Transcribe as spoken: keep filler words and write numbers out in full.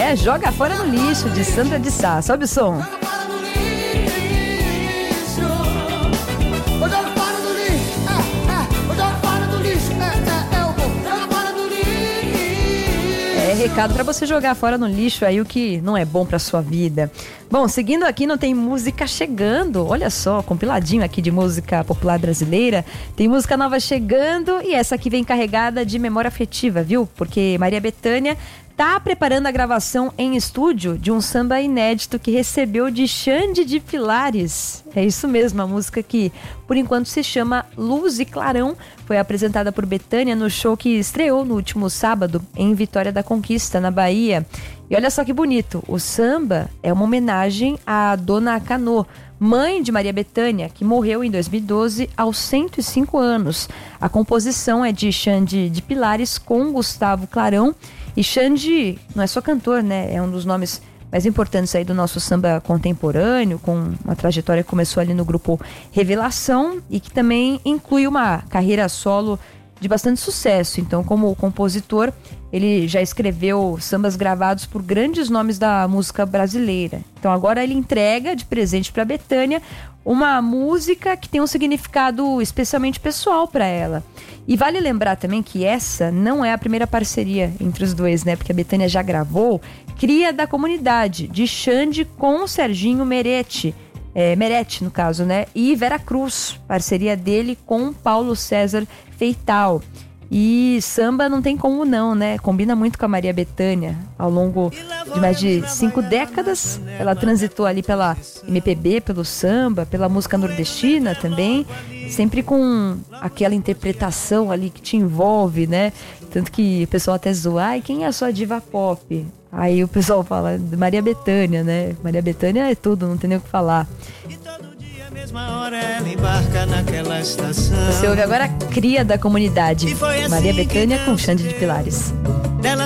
É, Joga Fora no Lixo, de Sandra de Sá. Sobe o som. É recado pra você jogar fora no lixo aí o que não é bom pra sua vida. Bom, seguindo aqui, não tem música chegando. Olha só, compiladinho aqui de música popular brasileira. Tem música nova chegando e essa aqui vem carregada de memória afetiva, viu? Porque Maria Bethânia tá preparando a gravação em estúdio de um samba inédito que recebeu de Xande de Pilares. É isso mesmo, a música que por enquanto se chama Luz e Clarão foi apresentada por Bethânia no show que estreou no último sábado em Vitória da Conquista, na Bahia. E olha só que bonito, o samba é uma homenagem à Dona Canô, mãe de Maria Bethânia, que morreu em dois mil e doze aos cento e cinco anos. A composição é de Xande de Pilares com Gustavo Clarão. E Xande não é só cantor, né? É um dos nomes mais importantes aí do nosso samba contemporâneo, com uma trajetória que começou ali no grupo Revelação e que também inclui uma carreira solo de bastante sucesso. Então, como compositor, ele já escreveu sambas gravados por grandes nomes da música brasileira. Então, agora ele entrega de presente para Bethânia uma música que tem um significado especialmente pessoal para ela. E vale lembrar também que essa não é a primeira parceria entre os dois, né? Porque a Bethânia já gravou Cria da Comunidade, de Xande com o Serginho Meretti, é, Meretti no caso, né? E Vera Cruz, parceria dele com Paulo César Feital. E samba não tem como não, né? Combina muito com a Maria Bethânia. Ao longo de mais de cinco décadas, ela transitou ali pela M P B, pelo samba, pela música nordestina também, sempre com aquela interpretação ali que te envolve, né? Tanto que o pessoal até zoa, ai, quem é a sua diva pop? Aí o pessoal fala, Maria Bethânia, né? Maria Bethânia é tudo, não tem nem o que falar. Você ouve agora a Cria da Comunidade, Maria Bethânia com Xande de Pilares.